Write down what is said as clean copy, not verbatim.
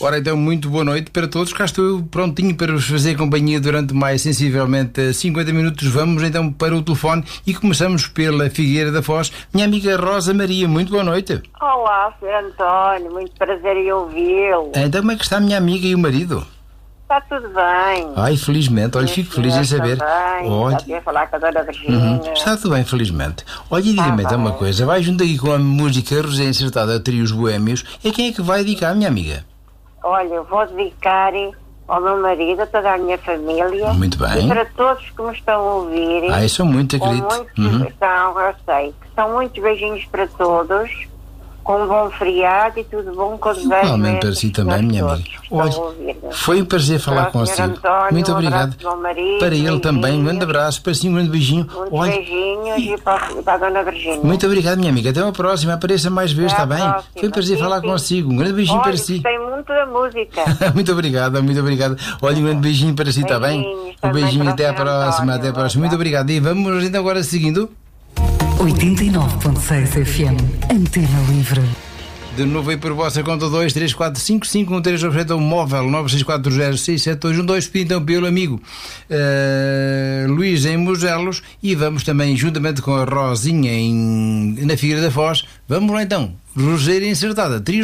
Ora então, muito boa noite para todos. Cá estou eu prontinho para vos fazer companhia durante mais sensivelmente 50 minutos. Vamos então para o telefone e começamos pela Figueira da Foz. Minha amiga Rosa Maria, muito boa noite. Olá, Sr. António, muito prazer em ouvi-lo. Então como é que está a minha amiga e o marido? Está tudo bem. Ai, felizmente, olha, fico feliz em saber. Olha, já falar com a Dona Virgínia. Está tudo bem, felizmente. Olha, diga-me então uma coisa, vai junto aqui com a música Rosé Insertada a Trios Boémios, e quem é que vai dedicar, minha amiga? Olha, eu vou dedicar ao meu marido, a toda a minha família. Muito bem. E para todos que me estão a ouvir. Ai, são muito, acredito. Eu sei. São muitos beijinhos para todos. Com um bom feriado e tudo bom com os velhos. Igualmente para si também, minha amiga. Olha, foi um prazer falar consigo. António, muito obrigado. Marido, para ele também, um grande abraço, para si um grande beijinho. Muitos beijinhos e para a Dona Virgínia. Muito obrigado, minha amiga. Até uma próxima. Apareça mais vezes, está bem? Foi um prazer falar consigo. Um grande beijinho para si. Gostei muito da música. Muito obrigado, muito obrigado. Olha, um grande beijinho para si, está bem? Um beijinho, até à próxima, até à próxima. Muito obrigado. E vamos então agora seguindo. 89.6 FM, Antena Livre. De novo aí por vossa conta 2, 3, 4, 5, 5, 1, 3, objeto móvel 964067212, pedi então pelo amigo Luís em Mugelos, e vamos também juntamente com a Rosinha na Figueira da Foz. Vamos lá então, Rogério Insertada, Trio